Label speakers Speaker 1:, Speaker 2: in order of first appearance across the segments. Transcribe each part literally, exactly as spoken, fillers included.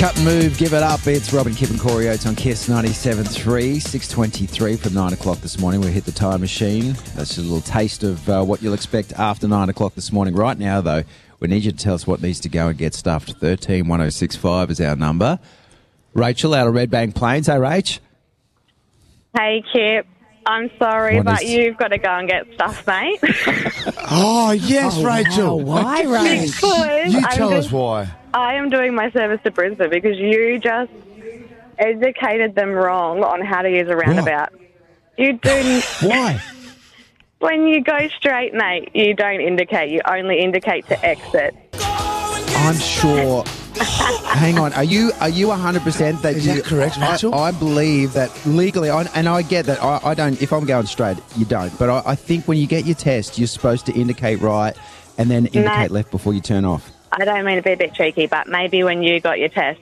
Speaker 1: Cut and move, give it up. It's Robin, Kip and Corey Oates on Kiss ninety-seven point three, six twenty-three from nine o'clock this morning. We hit the time machine. That's a little taste of uh, what you'll expect after nine o'clock this morning. Right now, though, we need you to tell us what needs to go and get stuffed. thirteen one oh six five is our number. Rachel out of Redbank Plains. Hey, Rach.
Speaker 2: Hey, Kip. I'm sorry,
Speaker 1: What
Speaker 2: but
Speaker 1: is-
Speaker 2: you've got to go and get stuff, mate.
Speaker 3: Oh, yes, Rachel.
Speaker 4: Wow, why, Rach?
Speaker 2: Because
Speaker 3: You
Speaker 2: I'm
Speaker 3: tell
Speaker 2: just-
Speaker 3: us why.
Speaker 2: I am doing my service to Brisbane because you just educated them wrong on how to use a roundabout. You do
Speaker 1: Why?
Speaker 2: when you go straight, mate. You don't indicate. You only indicate to exit.
Speaker 1: I'm sure. Hang on. Are you are you one hundred percent that
Speaker 3: Is
Speaker 1: you...
Speaker 3: that correct,
Speaker 1: I,
Speaker 3: Rachel?
Speaker 1: I believe that legally, I, and I get that. I, I don't... If I'm going straight, you don't. But I, I think when you get your test, you're supposed to indicate right and then indicate left before you turn off.
Speaker 2: I don't mean to be a bit cheeky, but maybe when you got your test.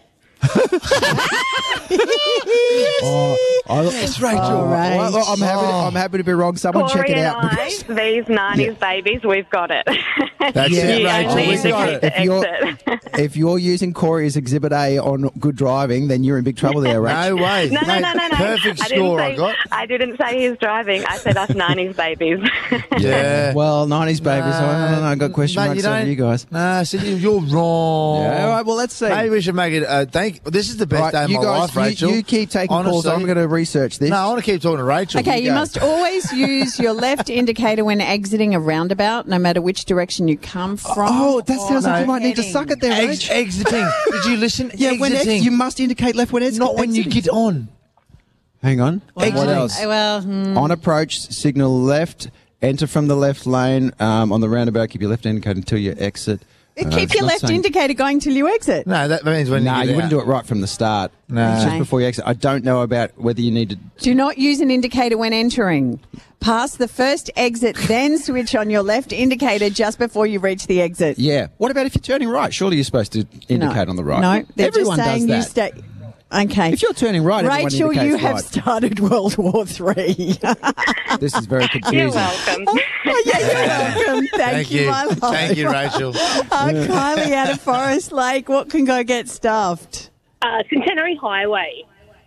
Speaker 1: Oh, I,
Speaker 3: Yes, Rachel.
Speaker 1: Oh,
Speaker 4: Rach.
Speaker 1: well, look, I'm happy. To, I'm happy to be wrong. Someone
Speaker 2: Corey
Speaker 1: check it
Speaker 2: and
Speaker 1: out.
Speaker 2: I,
Speaker 1: because-
Speaker 2: these nineties babies, we've got it.
Speaker 3: That's
Speaker 1: Yeah,
Speaker 3: it,
Speaker 2: you
Speaker 3: Rachel.
Speaker 2: only
Speaker 3: We've got
Speaker 2: indicate
Speaker 3: it.
Speaker 2: to
Speaker 1: If you're-
Speaker 2: exit.
Speaker 1: If you're using Corey as Exhibit A on good driving, then you're in big trouble there, Rach.
Speaker 3: No way.
Speaker 2: No, no,
Speaker 3: Mate,
Speaker 2: no, no, no.
Speaker 3: Perfect
Speaker 2: I didn't
Speaker 3: score
Speaker 2: say,
Speaker 3: I got.
Speaker 2: I didn't say he's driving. I said us nineties babies.
Speaker 3: Yeah.
Speaker 1: Well, nineties babies. I don't know. I got question
Speaker 3: Mate,
Speaker 1: marks
Speaker 3: you
Speaker 1: over
Speaker 3: don't-
Speaker 1: you guys.
Speaker 3: Nah, so you- you're wrong.
Speaker 1: Yeah, all right, well, let's see.
Speaker 3: Maybe we should make it. Uh, thank. This is the best
Speaker 1: Right,
Speaker 3: day of
Speaker 1: you
Speaker 3: my
Speaker 1: guys,
Speaker 3: life, Rachel.
Speaker 1: You, you keep taking calls.
Speaker 3: Honestly.
Speaker 1: I'm going to research this.
Speaker 3: No, I want to keep talking to Rachel.
Speaker 4: Okay, you
Speaker 1: go.
Speaker 4: must always use your left indicator when exiting a roundabout, no matter which direction you come from.
Speaker 1: Oh, that sounds
Speaker 4: or
Speaker 1: like you might need to
Speaker 4: heading.
Speaker 1: suck it there,
Speaker 3: Ex-
Speaker 1: Rach.
Speaker 3: exiting. Did you listen?
Speaker 1: Yeah, when ex-
Speaker 3: exiting.
Speaker 1: you must indicate left when exiting.
Speaker 3: Not when you get on.
Speaker 1: Hang on. What
Speaker 3: Exiting.
Speaker 1: else?
Speaker 4: Well, hmm.
Speaker 1: On approach, signal left. Enter from the left lane. Um, on the roundabout, keep your left indicator until you exit. Uh,
Speaker 4: keep
Speaker 1: it's
Speaker 4: your
Speaker 1: not
Speaker 4: left
Speaker 1: saying-
Speaker 4: indicator going till you exit.
Speaker 3: No, that means when
Speaker 1: Nah,
Speaker 3: you
Speaker 1: you
Speaker 3: get
Speaker 1: wouldn't
Speaker 3: out.
Speaker 1: do it right from the start.
Speaker 3: No.
Speaker 1: It's just
Speaker 4: Okay.
Speaker 1: before you exit. I don't know about whether you need to.
Speaker 4: Do not use an indicator when entering. Pass the first exit, then switch on your left indicator just before you reach the exit.
Speaker 1: Yeah. What about if you're turning right? Surely you're supposed to indicate
Speaker 4: no.
Speaker 1: on the right.
Speaker 4: No, they're
Speaker 1: Everyone
Speaker 4: just saying
Speaker 1: does that.
Speaker 4: you stay. Okay.
Speaker 1: If you're turning right, everyone
Speaker 4: Rachel,
Speaker 1: indicates
Speaker 4: you have
Speaker 1: right.
Speaker 4: started World War Three.
Speaker 1: This is very confusing.
Speaker 2: You're welcome.
Speaker 4: Oh, yeah, you're welcome. Thank,
Speaker 3: Thank
Speaker 4: you,
Speaker 3: you.
Speaker 4: my love.
Speaker 3: Thank you, Rachel.
Speaker 4: Uh, Kylie out of Forest Lake, what can go get stuffed?
Speaker 5: Uh, Centenary Highway.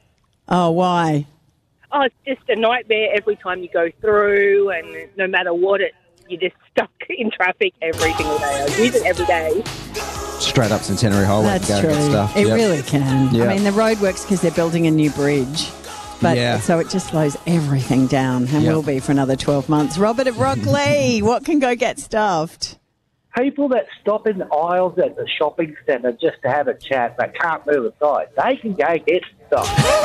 Speaker 4: Oh, why?
Speaker 5: Oh, it's just a nightmare every time you go through, and no matter what, it you're just stuck in traffic every single day. I use it every day.
Speaker 1: Straight up Centenary Highway.
Speaker 4: That's
Speaker 1: to go
Speaker 4: true.
Speaker 1: and get stuff.
Speaker 4: It
Speaker 1: Yep.
Speaker 4: really can.
Speaker 1: Yeah.
Speaker 4: I mean, the road works because they're building a new bridge. But
Speaker 1: Yeah.
Speaker 4: so it just slows everything down and
Speaker 1: Yep.
Speaker 4: will be for another twelve months. Robert of Rockley, what can go get stuffed?
Speaker 6: People that stop in the aisles at the shopping centre just to have a chat but can't move aside, they can go get stuff.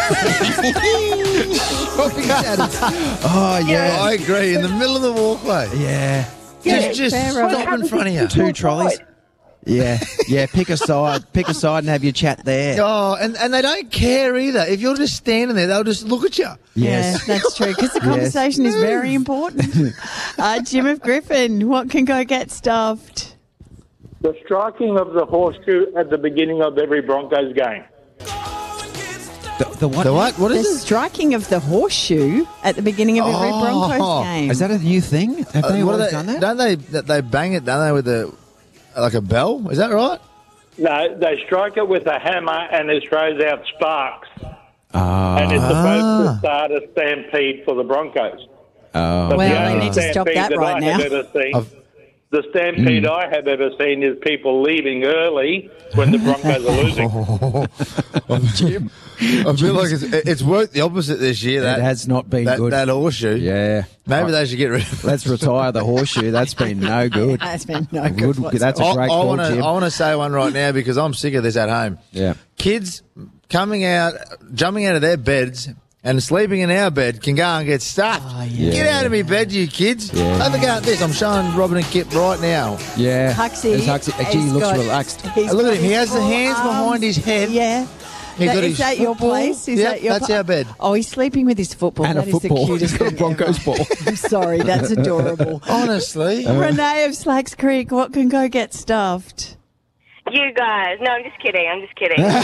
Speaker 1: Oh, yeah.
Speaker 3: I agree. In the middle of the walkway.
Speaker 1: Yeah.
Speaker 3: Just, just
Speaker 4: fair,
Speaker 3: stop
Speaker 4: Robert.
Speaker 3: in front of you.
Speaker 1: Two trolleys. Yeah. Yeah. Pick a side. Pick a side and have your chat there.
Speaker 3: Oh, and, and they don't care either. If you're just standing there, they'll just look at you.
Speaker 1: Yes.
Speaker 4: Yeah, that's true because the conversation is very important. Uh, Jim of Griffin, what can go get stuffed?
Speaker 7: The striking of the horseshoe at the beginning of every Broncos game.
Speaker 1: The, the what?
Speaker 3: The what? What
Speaker 4: The
Speaker 3: is it?
Speaker 4: striking of the horseshoe at the beginning of every
Speaker 3: Oh.
Speaker 4: Broncos game.
Speaker 1: Is that a new thing? Have
Speaker 3: Uh,
Speaker 1: they
Speaker 3: what
Speaker 1: always
Speaker 3: are
Speaker 1: done
Speaker 3: they,
Speaker 1: that?
Speaker 3: Don't they? that They bang it, don't they, with a like a bell? Is that right?
Speaker 7: No, they strike it with a hammer and it throws out sparks.
Speaker 1: Ah.
Speaker 7: And it's supposed to start a stampede for the Broncos.
Speaker 1: Oh.
Speaker 7: But
Speaker 4: Well,
Speaker 7: the
Speaker 4: they
Speaker 7: only
Speaker 4: need to stop
Speaker 7: stampede
Speaker 4: that right
Speaker 7: I
Speaker 4: now.
Speaker 7: have ever seen,
Speaker 3: I've-
Speaker 7: the stampede I have ever seen is people leaving early when the Broncos are losing.
Speaker 3: I feel like it's, it's worked the opposite this year. That
Speaker 1: It has not been
Speaker 3: that,
Speaker 1: good.
Speaker 3: that horseshoe.
Speaker 1: Yeah.
Speaker 3: Maybe they should get rid of it.
Speaker 1: Let's retire the horseshoe. That's been no good.
Speaker 4: That's been no
Speaker 1: Good-
Speaker 4: good.
Speaker 1: that's a
Speaker 3: I,
Speaker 1: great
Speaker 3: I
Speaker 1: call,
Speaker 3: want to.
Speaker 1: Jim.
Speaker 3: I want to say one right now because I'm sick of this at home.
Speaker 1: Yeah.
Speaker 3: Kids coming out, jumping out of their beds and sleeping in our bed can go and get stuffed.
Speaker 4: yeah.
Speaker 3: Get out of me bed, you kids.
Speaker 1: Yeah.
Speaker 3: Have a go at this. I'm showing Robin and Kip right now.
Speaker 1: Yeah.
Speaker 4: Huxley,
Speaker 1: There's Huxley. Gee, he
Speaker 4: he's
Speaker 1: looks
Speaker 4: got-
Speaker 1: relaxed.
Speaker 4: he's
Speaker 3: Hey, look at
Speaker 4: got
Speaker 3: him. He
Speaker 4: his
Speaker 3: has the hands
Speaker 4: forearms.
Speaker 3: behind his head.
Speaker 4: Yeah.
Speaker 3: He
Speaker 4: That-
Speaker 3: got
Speaker 4: is
Speaker 3: his
Speaker 4: that your
Speaker 3: football.
Speaker 4: place? Is
Speaker 3: Yep,
Speaker 4: that your
Speaker 3: that's
Speaker 4: pa-
Speaker 3: our bed.
Speaker 4: Oh, he's sleeping with his football.
Speaker 1: And a
Speaker 4: That is
Speaker 1: football.
Speaker 4: the cutest
Speaker 1: He's got a
Speaker 4: thing
Speaker 1: Broncos
Speaker 4: ever.
Speaker 1: ball.
Speaker 4: I'm sorry, that's adorable.
Speaker 3: Honestly.
Speaker 4: Renee of Slacks Creek, what can go get stuffed?
Speaker 2: You guys. No, I'm just kidding. I'm just kidding. uh,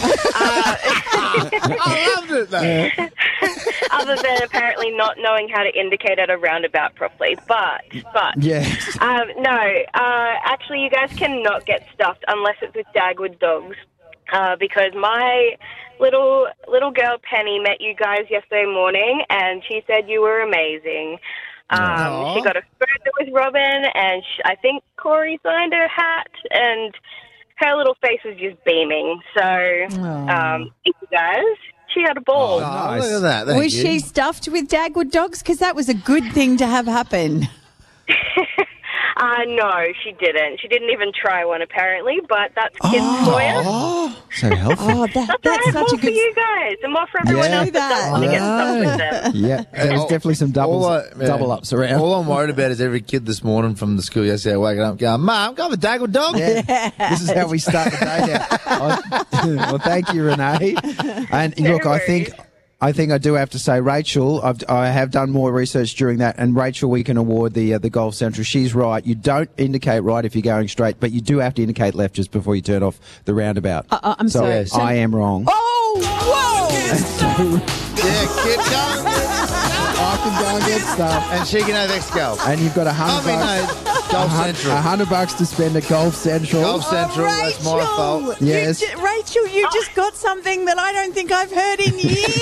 Speaker 3: I loved it though.
Speaker 2: other than apparently not knowing how to indicate at a roundabout properly. But, but,
Speaker 1: Yes.
Speaker 2: um, no, uh, actually you guys cannot get stuffed unless it's with Dagwood dogs.
Speaker 8: uh, because my little little girl Penny met you guys yesterday morning, and she said you were amazing. Um, she got a photo with Robin, and she, I think Corey signed her hat, and her little face was just beaming. So, um, thank you guys. She had a ball.
Speaker 3: Oh, nice. Look at that. Thank
Speaker 4: was
Speaker 3: you.
Speaker 4: she stuffed with Dagwood dogs? Because that was a good thing to have happen.
Speaker 8: Uh, no, she didn't. She didn't even try one, apparently, but that's kids' toys.
Speaker 1: Oh, so helpful.
Speaker 4: Oh, that,
Speaker 8: That's,
Speaker 4: that's
Speaker 8: right,
Speaker 4: such
Speaker 8: more
Speaker 4: a
Speaker 8: for
Speaker 4: good...
Speaker 8: you guys and more for everyone
Speaker 1: Yeah.
Speaker 8: else that doesn't want to get stuff with them.
Speaker 1: Yeah, there's
Speaker 3: all-
Speaker 1: definitely some doubles,
Speaker 3: all I- yeah.
Speaker 1: double ups around.
Speaker 3: All I'm worried about is every kid this morning from the school yesterday waking up going, Mum, I'm going with Dagwood dog.
Speaker 1: Yeah. This is how we start the day now. I- well, thank you, Renee. And
Speaker 8: No
Speaker 1: look, I think
Speaker 8: worries.
Speaker 1: I think I do have to say, Rachel, I've, I have done more research during that, and Rachel, we can award the uh, the Golf Central. She's right. You don't indicate right if you're going straight, but you do have to indicate left just before you turn off the roundabout.
Speaker 4: Uh, uh, I'm
Speaker 1: so
Speaker 4: sorry. So-
Speaker 1: I am wrong.
Speaker 4: Oh, whoa!
Speaker 3: Yeah, kid, go.
Speaker 1: I can go and get stuff.
Speaker 3: And she can have X golf.
Speaker 1: And you've got a
Speaker 3: I
Speaker 1: hundred
Speaker 3: mean,
Speaker 1: bucks.
Speaker 3: no, Golf
Speaker 1: a hun-
Speaker 3: Central.
Speaker 1: A hundred bucks to spend at Golf Central.
Speaker 3: Golf Central, that's my
Speaker 4: Rachel!
Speaker 3: fault.
Speaker 4: You
Speaker 1: Yes.
Speaker 4: ju- Rachel, you just got something that I don't think I've heard in years.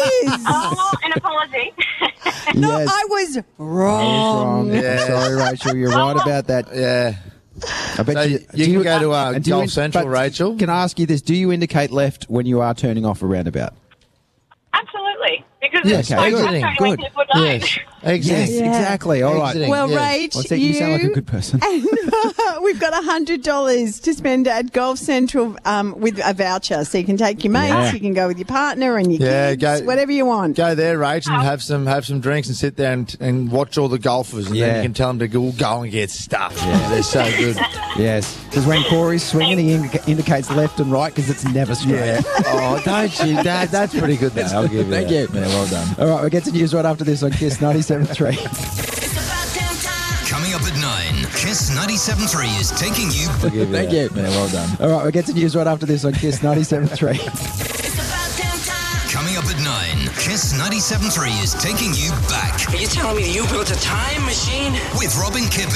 Speaker 8: Oh, an apology.
Speaker 4: No,
Speaker 1: Yes.
Speaker 4: I was
Speaker 1: I was
Speaker 4: wrong.
Speaker 1: wrong.
Speaker 3: Yeah.
Speaker 1: Sorry, Rachel. You're right about that.
Speaker 3: Yeah.
Speaker 1: I bet
Speaker 3: So
Speaker 1: you,
Speaker 3: you
Speaker 1: do
Speaker 3: can go to, uh,
Speaker 1: and do you
Speaker 3: Golf Central,
Speaker 1: but
Speaker 3: Rachel.
Speaker 1: Can I ask you this? Do you indicate left when you are turning off a roundabout?
Speaker 8: Absolutely. Because
Speaker 1: Yeah,
Speaker 8: it's
Speaker 1: okay,
Speaker 8: like
Speaker 1: good.
Speaker 8: that's how you
Speaker 1: Good.
Speaker 8: make people die.
Speaker 3: Yes. Exiting.
Speaker 1: Yes, exactly. All right.
Speaker 3: Exiting.
Speaker 4: Well,
Speaker 3: Yes.
Speaker 4: Rach,
Speaker 1: Well, see, you sound like a good person.
Speaker 4: And we've got one hundred dollars to spend at Golf Central um, with a voucher. So you can take your mates,
Speaker 1: Yeah.
Speaker 4: you can go with your partner and your
Speaker 3: Yeah,
Speaker 4: kids,
Speaker 3: go-
Speaker 4: whatever you want.
Speaker 3: Go there, Rach, and have some have some drinks and sit there and, and watch all the golfers, and
Speaker 1: Yeah.
Speaker 3: then you can tell them to go, go and get stuffed. Yeah. They're so good.
Speaker 1: Yes. Because when Corey's swinging, he indica- indicates left and right because it's never straight.
Speaker 3: Yeah. Oh, don't you? That, that's pretty good. Though. I'll give you
Speaker 1: Thank
Speaker 3: that.
Speaker 1: you.
Speaker 3: Yeah, well done.
Speaker 1: All right, we'll get to news right after this on Kiss ninety-seven point three.
Speaker 9: Coming up at nine, Kiss ninety-seven point three is taking you.
Speaker 3: I'll give
Speaker 1: Thank
Speaker 3: that.
Speaker 1: you.
Speaker 3: Yeah, well done.
Speaker 1: All right, we'll get to news right after this on Kiss ninety-seven point three.
Speaker 9: Coming up at nine, Kiss ninety-seven point three is taking you back
Speaker 10: Are you telling me you built a time machine?
Speaker 9: with Robin Kipp.